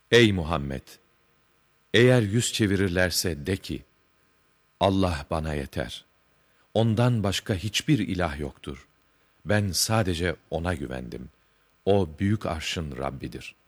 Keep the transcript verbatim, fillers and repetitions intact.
Ey Muhammed! Eğer yüz çevirirlerse de ki, Allah bana yeter. Ondan başka hiçbir ilah yoktur. Ben sadece O'na güvendim. O büyük arşın Rabbidir.